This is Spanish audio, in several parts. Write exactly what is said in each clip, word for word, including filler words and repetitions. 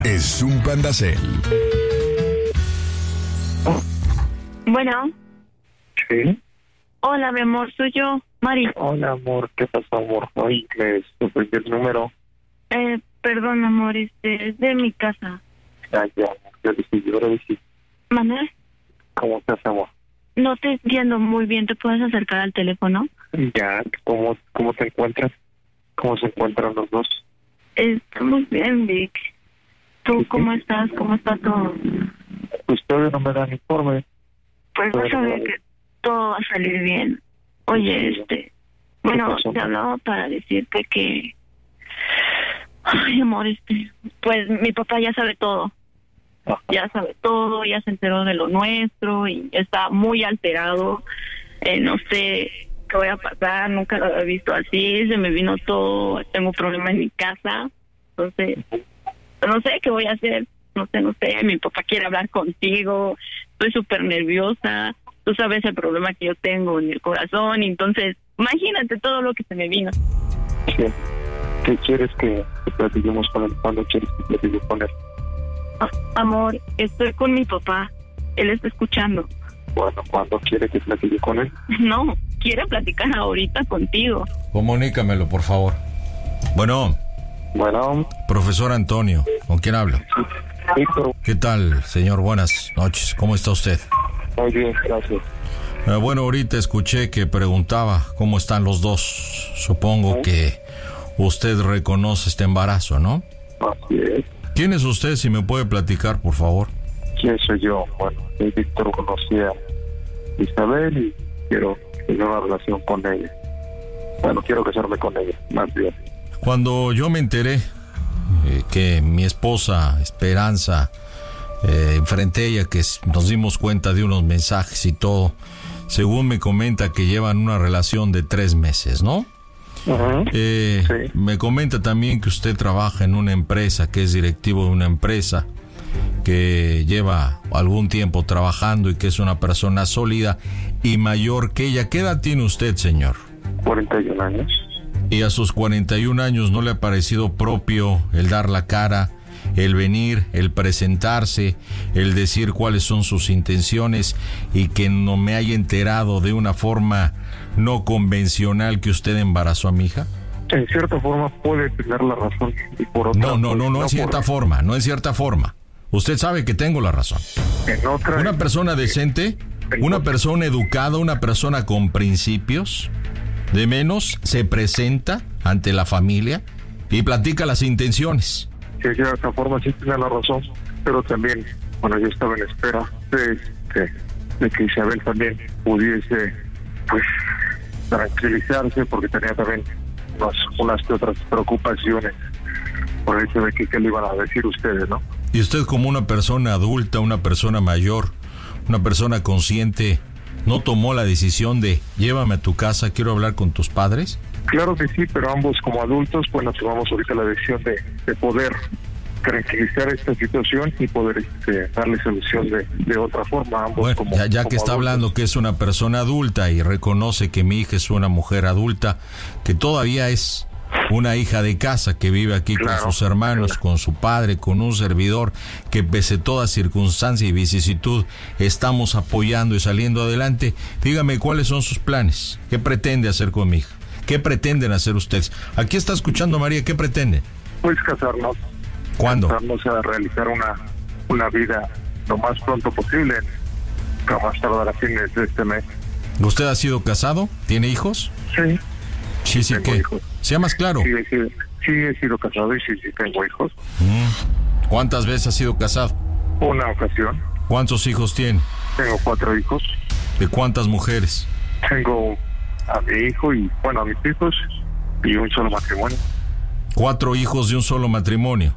Es un Pandacel. Bueno. Sí. Hola, mi amor, soy yo, Mari. Hola, amor, ¿qué pasó, amor? Hoy me supe el número. Eh, perdón, amor, este, es de mi casa. Ya, ya, yo decidí, yo decidí. ¿Manuel? ¿Cómo estás, amor? No te entiendo muy bien, ¿te puedes acercar al teléfono? Ya, ¿cómo, cómo te encuentras? ¿Cómo se encuentran los dos? Estamos bien, Vic. ¿Tú cómo estás? ¿Cómo está todo? Pues todavía no me dan informe. Pues vas a ver que todo va a salir bien. Oye, este... Bueno, te hablaba para decirte que... Ay, amor, este... Pues mi papá ya sabe todo. Ajá. Ya sabe todo, ya se enteró de lo nuestro y está muy alterado. Eh, no sé qué voy a pasar, nunca lo había visto así, se me vino todo, tengo un problema en mi casa. Entonces... No sé qué voy a hacer, no sé, no sé, mi papá quiere hablar contigo, estoy súper nerviosa, tú sabes el problema que yo tengo en el corazón, y entonces, imagínate todo lo que se me vino. ¿Qué, qué quieres que, que platiquemos con él? ¿Cuándo quieres que platiquemos con él? Ah, amor, estoy con mi papá, él está escuchando. Bueno, ¿cuándo quiere que platique con él? No, quiere platicar ahorita contigo. Comunícamelo, por favor. Bueno... Bueno. Profesor Antonio, ¿con quién hablo? Sí, pero... ¿Qué tal, señor? Buenas noches. ¿Cómo está usted? Muy bien, gracias. Eh, bueno, ahorita escuché que preguntaba cómo están los dos. Supongo ¿Sí? que usted reconoce este embarazo, ¿no? Así es. ¿Quién es usted, si me puede platicar, por favor? ¿Quién soy yo? Bueno, soy Víctor, conocí a Isabel y quiero tener una relación con ella. Bueno, quiero casarme con ella, más bien. Cuando yo me enteré eh, que mi esposa, Esperanza, eh, enfrente a ella, que nos dimos cuenta de unos mensajes y todo, según me comenta que llevan una relación de tres meses, ¿no? Uh-huh. Eh, sí. Me comenta también que usted trabaja en una empresa, que es directivo de una empresa, que lleva algún tiempo trabajando y que es una persona sólida y mayor que ella. ¿Qué edad tiene usted, señor? cuarenta y un años. ¿Y a sus cuarenta y un años no le ha parecido propio el dar la cara, el venir, el presentarse, el decir cuáles son sus intenciones y que no me haya enterado de una forma no convencional que usted embarazó a mi hija? En cierta forma puede tener la razón y por otra... No, no, no, no, no en cierta por... forma, no en cierta forma. Usted sabe que tengo la razón. En otra... Una persona decente, una persona educada, una persona con principios... De menos, se presenta ante la familia y platica las intenciones. Sí, de cierta forma sí tiene la razón, pero también, bueno, yo estaba en espera de, de, de que Isabel también pudiese, pues, tranquilizarse, porque tenía también unas, unas que otras preocupaciones por el hecho de que qué le iban a decir ustedes, ¿no? Y usted, como una persona adulta, una persona mayor, una persona consciente, ¿no tomó la decisión de llévame a tu casa, quiero hablar con tus padres? Claro que sí, pero ambos como adultos, bueno, tomamos ahorita la decisión de, de poder tranquilizar esta situación y poder este, darle solución de, de otra forma. Ambos bueno, como, ya, ya como que está adultos. Hablando que es una persona adulta y reconoce que mi hija es una mujer adulta, que todavía es una hija de casa que vive aquí claro, con sus hermanos, claro. con su padre, con un servidor, que pese toda circunstancia y vicisitud estamos apoyando y saliendo adelante. Dígame cuáles son sus planes, qué pretende hacer con mi hija, qué pretenden hacer ustedes. Aquí está escuchando María, ¿qué pretende? Pues casarnos. ¿Cuándo? Casarnos a realizar una, una vida lo más pronto posible, a más tardar a fines de este mes. ¿Usted ha sido casado? ¿Tiene hijos? Sí. Sí, sí, ¿qué? Hijos. Sea más claro. Sí, sí, sí, he sido casado y sí, sí tengo hijos. Mm. ¿Cuántas veces ha sido casado? Una ocasión. ¿Cuántos hijos tiene? Tengo cuatro hijos. ¿De cuántas mujeres? Tengo a mi hijo y, bueno, a mis hijos y un solo matrimonio. ¿Cuatro hijos de un solo matrimonio?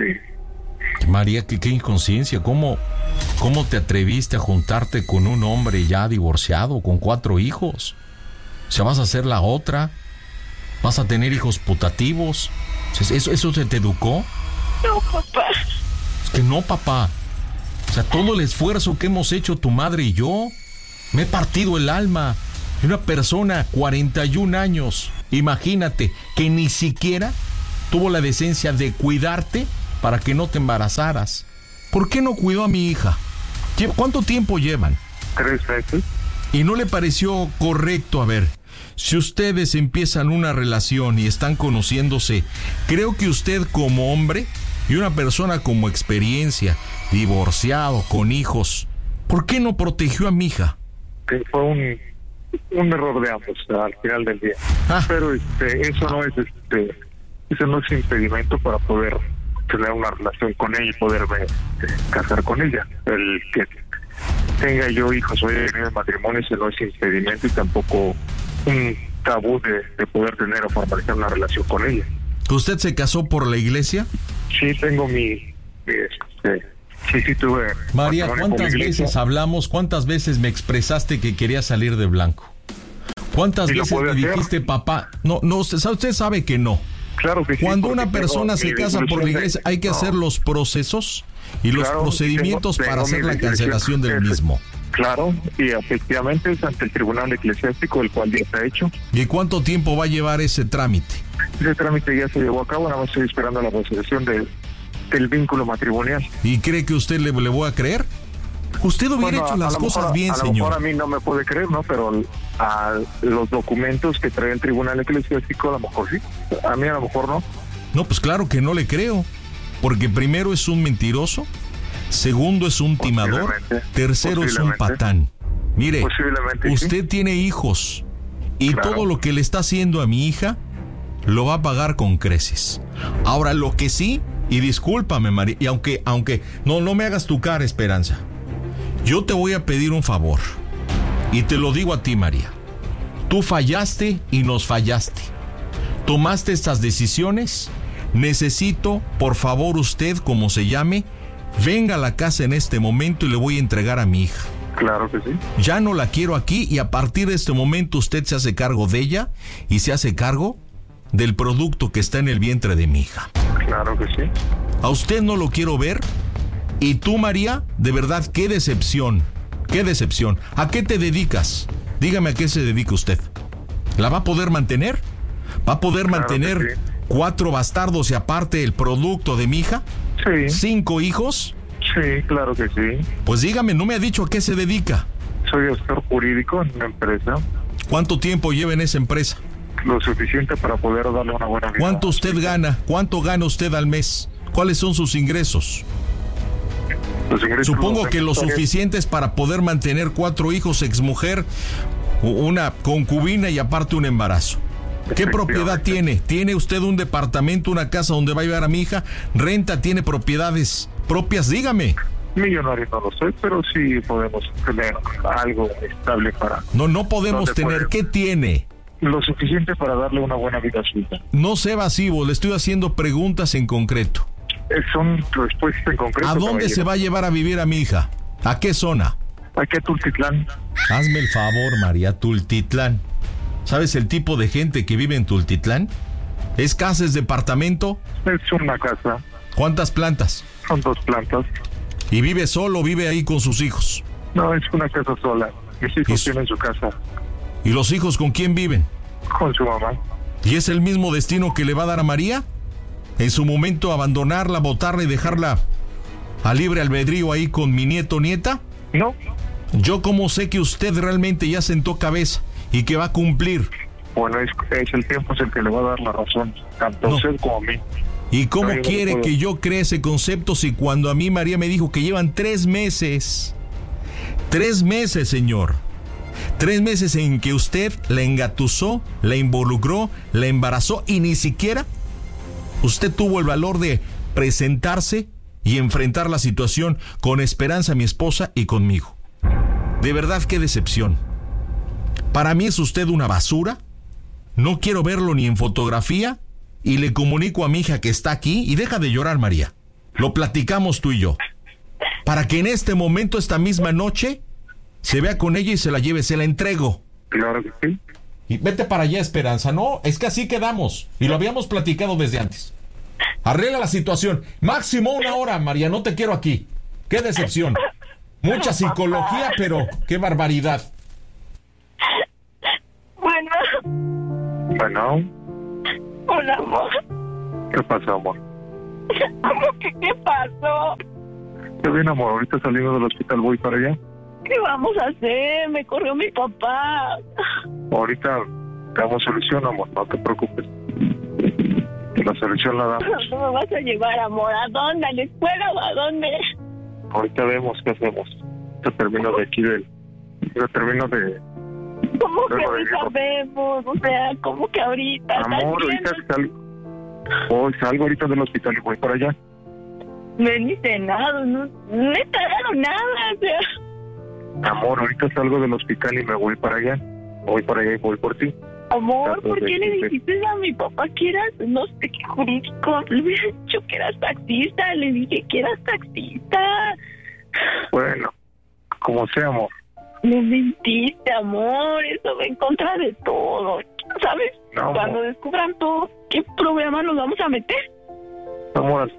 Sí. María, qué, qué inconsciencia. ¿Cómo, ¿Cómo te atreviste a juntarte con un hombre ya divorciado, con cuatro hijos? O sea, ¿vas a hacer la otra? ¿Vas a tener hijos putativos? ¿Eso, eso se te educó? No, papá. Es que no, papá. O sea, todo el esfuerzo que hemos hecho tu madre y yo, me he partido el alma. Y una persona, cuarenta y un años, imagínate, que ni siquiera tuvo la decencia de cuidarte para que no te embarazaras. ¿Por qué no cuidó a mi hija? ¿Cuánto tiempo llevan? Tres meses. ¿Y no le pareció correcto? A ver, si ustedes empiezan una relación y están conociéndose, creo que usted como hombre y una persona como experiencia, divorciado, con hijos, ¿por qué no protegió a mi hija? Que fue un, un error de ambos al final del día. Ah. Pero este, eso no es este, eso no es impedimento para poder tener una relación con ella y poderme este, casar con ella. El que tenga yo hijos hoy en el matrimonio, eso no es impedimento y tampoco un tabú de, de poder tener o formalizar una relación con ella. ¿Usted se casó por la iglesia? Sí, tengo mi... mi este, sí, sí tuve... María, ¿cuántas veces hablamos, cuántas veces me expresaste que querías salir de blanco? ¿Cuántas veces me dijiste, papá? No, no, usted, usted sabe que no. Claro que sí. Cuando una persona se casa por la iglesia, hay que no. hacer los procesos y los claro, procedimientos tengo, para tengo hacer la cancelación del mismo. Claro, y efectivamente es ante el Tribunal Eclesiástico, el cual ya está hecho. ¿Y cuánto tiempo va a llevar ese trámite? Ese trámite ya se llevó a cabo, nada más estoy esperando la resolución de, del vínculo matrimonial. ¿Y cree que usted le, le voy a creer? Usted hubiera bueno, hecho las cosas mejor, bien, a señor. A lo mejor a mí no me puede creer, ¿no? Pero a los documentos que trae el Tribunal Eclesiástico, a lo mejor sí. A mí a lo mejor no. No, pues claro que no le creo. Porque primero es un mentiroso, segundo es un timador, tercero es un patán. Mire, usted sí. tiene hijos y claro. todo lo que le está haciendo a mi hija lo va a pagar con creces. Ahora, lo que sí, y discúlpame, María, y aunque, aunque, no, no me hagas tu cara, Esperanza. Yo te voy a pedir un favor, y te lo digo a ti, María. Tú fallaste y nos fallaste. Tomaste estas decisiones. Necesito, por favor, usted, como se llame, venga a la casa en este momento y le voy a entregar a mi hija. Claro que sí. Ya no la quiero aquí y a partir de este momento usted se hace cargo de ella y se hace cargo del producto que está en el vientre de mi hija. Claro que sí. A usted no lo quiero ver. Y tú, María, de verdad, qué decepción, qué decepción. ¿A qué te dedicas? Dígame a qué se dedica usted. ¿La va a poder mantener? ¿Va a poder claro mantener sí. cuatro bastardos y aparte el producto de mi hija? Sí. ¿Cinco hijos? Sí, claro que sí. Pues dígame, no me ha dicho a qué se dedica. Soy asesor jurídico en una empresa. ¿Cuánto tiempo lleva en esa empresa? Lo suficiente para poder darle una buena vida. ¿Cuánto usted sí. gana? ¿Cuánto gana usted al mes? ¿Cuáles son sus ingresos? Los ingresos Supongo los que lo suficientes para poder mantener cuatro hijos, exmujer, una concubina y aparte un embarazo. ¿Qué propiedad tiene? ¿Tiene usted un departamento, una casa donde va a llevar a mi hija? ¿Renta? ¿Tiene propiedades propias? Dígame. Millonario no lo sé, pero sí podemos tener algo estable para... No, no podemos tener. Podemos. ¿Qué tiene? Lo suficiente para darle una buena vida a su hija. No sé, evasivo, le estoy haciendo preguntas en concreto. Son respuestas en concreto. ¿A dónde caballero. se va a llevar a vivir a mi hija? ¿A qué zona? Aquí a Tultitlán. Hazme el favor, María, Tultitlán. ¿Sabes el tipo de gente que vive en Tultitlán? ¿Es casa, es departamento? Es una casa. ¿Cuántas plantas? Son dos plantas. ¿Y vive solo o vive ahí con sus hijos? No, es una casa sola. Mis hijos tienen su casa. ¿Y los hijos con quién viven? Con su mamá. ¿Y es el mismo destino que le va a dar a María? ¿En su momento abandonarla, botarla y dejarla a libre albedrío ahí con mi nieto o nieta? No. Yo como sé que usted realmente ya sentó cabeza y que va a cumplir. Bueno, es, es el tiempo es el que le va a dar la razón, tanto a no. usted como a mí. ¿Y cómo no, quiere no que yo cree ese concepto si cuando a mí María me dijo que llevan tres meses? Tres meses, señor. Tres meses en que usted la engatusó, la involucró, la embarazó y ni siquiera usted tuvo el valor de presentarse y enfrentar la situación con Esperanza, mi esposa, y conmigo. De verdad, qué decepción. Para mí es usted una basura. No quiero verlo ni en fotografía. Y le comunico a mi hija que está aquí. Y deja de llorar, María. Lo platicamos tú y yo. Para que en este momento, esta misma noche, se vea con ella y se la lleve. Se la entrego. Claro que sí. Y vete para allá, Esperanza. No, es que así quedamos. Y lo habíamos platicado desde antes. Arregla la situación. Máximo una hora, María. No te quiero aquí. Qué decepción. Mucha psicología, pero qué barbaridad. Bueno. Bueno. Hola, amor. ¿Qué pasa, amor? ¿Cómo que qué pasó? Está bien, amor, ahorita saliendo del hospital voy para allá. ¿Qué vamos a hacer? Me corrió mi papá. Ahorita damos solución, amor, no te preocupes. La solución la damos. ¿No me vas a llevar, amor? ¿A dónde? ¿A la escuela o a dónde? Ahorita vemos qué hacemos. Yo termino de aquí del... Yo termino de... ¿Cómo que Luego ahorita venimos. vemos? O sea, ¿cómo que ahorita? ¿Estás Amor, bien? ahorita salgo. Hoy salgo ahorita del hospital y voy para allá. No he ni cenado, no, no he tragado nada, o sea. Amor, ahorita salgo del hospital y me voy para allá. Voy para allá y voy por ti. Amor, Trato ¿por de qué le que- dijiste a mi papá que eras, no sé qué jurídico? Le hubiera dicho que eras taxista, le dije que eras taxista. Bueno, como sea, amor. Me mentiste, amor, eso va en contra de todo. ¿Sabes? No, Cuando amor. descubran todo, ¿qué problema nos vamos a meter? Amor,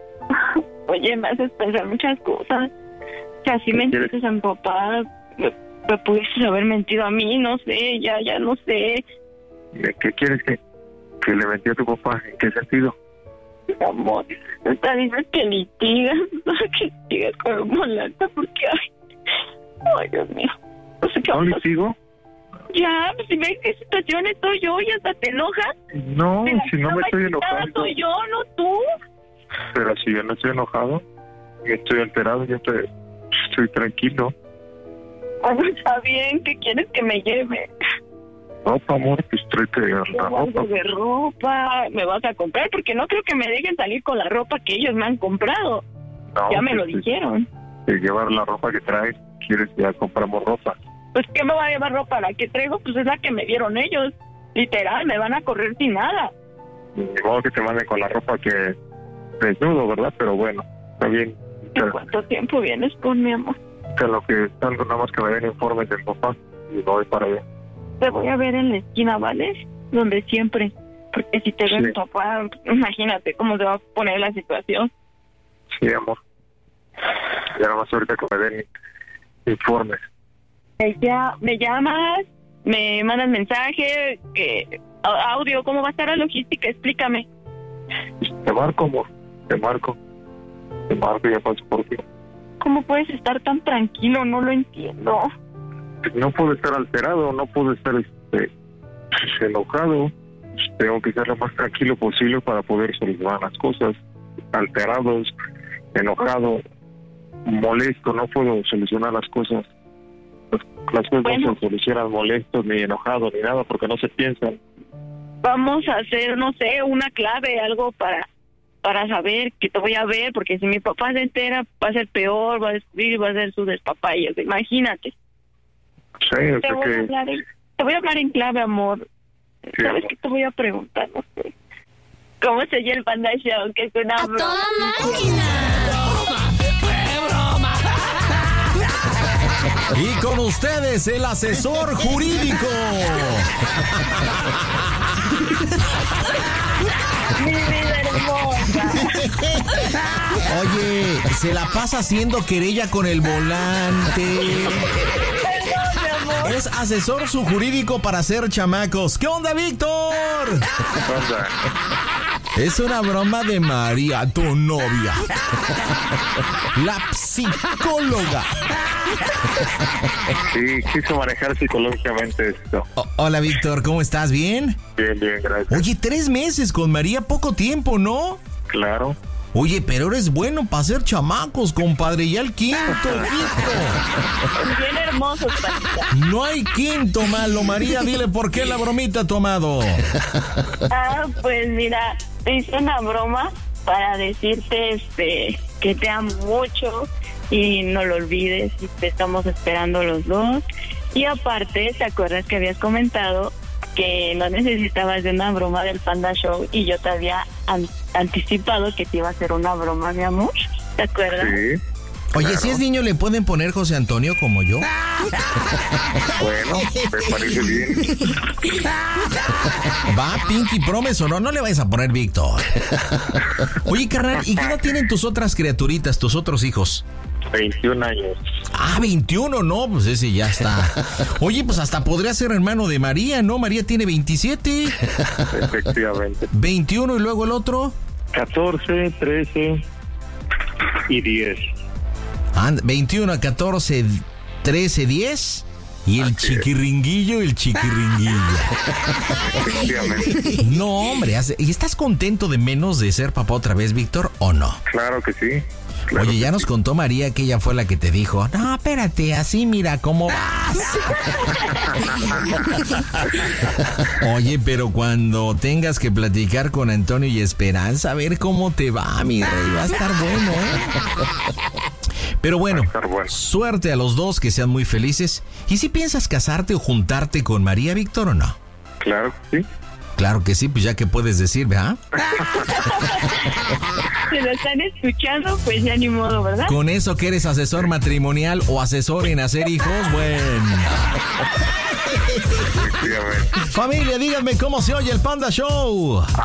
Oye, me haces pensar muchas cosas. Si así ¿Qué mentiste quieres? a mi papá, me, me pudiste haber mentido a mí, no sé, ya, ya no sé. ¿qué quieres que, que le mentí a tu papá? ¿En qué sentido? Amor, hasta dices que litigas, que litigas con un volante porque, ay, ay, Dios mío. No sé qué ¿No vamos a le hacer. sigo? Ya, pues si ves qué situación estoy yo y hasta te enojas. No, De la si no me cama estoy quitada enojando. soy yo, no tú. Pero si yo no estoy enojado, y estoy alterado, yo estoy, estoy tranquilo. Bueno, está bien, ¿qué quieres que me lleve? Ropa, amor, pues tráete la Algo ropa. de ropa, me vas a comprar porque no creo que me dejen salir con la ropa que ellos me han comprado. No, Ya me pues, lo dijeron. De llevar la ropa que traes, quieres ya compramos ropa. Pues ¿qué me va a llevar ropa? La que traigo pues es la que me dieron ellos. Literal, me van a correr sin nada. Ni modo que te mande con la ropa que desnudo, ¿verdad? Pero bueno, está bien. ¿En cuánto tiempo vienes por mi amor? Que lo que salgo nada más que me den informes del papá y voy para allá. Te voy a ver en la esquina, ¿vale? Donde siempre. Porque si te ve Sí. mi papá, imagínate cómo se va a poner la situación. Sí, amor. Ya nada más ahorita que me den informes. Me, ya, me llamas, me mandas mensaje, que a- audio, ¿cómo va a estar la logística? Explícame. Te marco, amor. Te marco. Te marco y ya paso por ti. ¿Cómo puedes estar tan tranquilo? No lo entiendo. No puedo estar alterado, no puedo estar este, enojado. Tengo que ser lo más tranquilo posible para poder solucionar las cosas. Alterados, enojado, molesto, no puedo solucionar las cosas. Las, las cosas Bueno. no se solucionan molestos, ni enojados, ni nada, porque no se piensan. Vamos a hacer, no sé, una clave, algo para para saber que te voy a ver, porque si mi papá se entera va a ser peor, va a descubrir y va a ser su despapaya. Imagínate. Sí, o Te sea voy, a que... hablar en, te voy a hablar en clave, amor. Sí, ¿Sabes amor. qué te voy a preguntar? No sé. ¿Cómo se oye el Panda Show? Que es una ¡A broma. toda máquina! Y con ustedes, el asesor jurídico. Mi vida hermosa. Oye, se la pasa haciendo querella con el volante. Perdón, mi amor. Es asesor su jurídico para hacer chamacos. ¿Qué onda, Víctor? Anda. Es una broma de María, tu novia. La psicóloga. Sí, quiso manejar psicológicamente esto. O- hola, Víctor, ¿cómo estás? ¿Bien? Bien, bien, gracias. Oye, tres meses con María, poco tiempo, ¿no? Claro. Oye, pero eres bueno para hacer chamacos, compadre. Ya el quinto, Víctor. Bien hermosos, Pandita. No hay quinto malo. María, dile por qué la bromita tomado. Ah, pues mira, te hice una broma para decirte este que te amo mucho y no lo olvides y te estamos esperando los dos. Y aparte, ¿te acuerdas que habías comentado que no necesitabas de una broma del Panda Show y yo te había an- anticipado que te iba a hacer una broma, mi amor? ¿Te acuerdas? Sí. Oye, Claro. si es niño, ¿le pueden poner José Antonio como yo? Bueno, me parece bien. Va, Pinky Promise o no, no le vayas a poner Víctor. Oye, carnal, ¿y qué edad tienen tus otras criaturitas, tus otros hijos? veintiún años. Ah, veintiuno, no, pues ese ya está. Oye, pues hasta podría ser hermano de María, ¿no? María tiene veintisiete. Efectivamente. veintiuno y luego el otro. catorce, trece y diez. And, veintiuno, catorce, trece, diez. Y el Así chiquiringuillo, es. el chiquiringuillo. No, hombre, ¿y estás contento de menos de ser papá otra vez, Víctor, o no? Claro que sí. Claro Oye, ya que nos sí. contó María que ella fue la que te dijo, no, espérate, así mira cómo vas. Oye, pero cuando tengas que platicar con Antonio y Esperanza, a ver cómo te va, mi rey, va a estar bueno, ¿eh? Pero bueno, bueno, suerte a los dos, que sean muy felices. ¿Y si piensas casarte o juntarte con María, Víctor, o no? Claro que sí. Claro que sí, pues ya que puedes decir, ¿verdad? Si lo están escuchando, pues ya ni modo, ¿verdad? Con eso que eres asesor matrimonial o asesor en hacer hijos, bueno. Familia, díganme cómo se oye el Panda Show.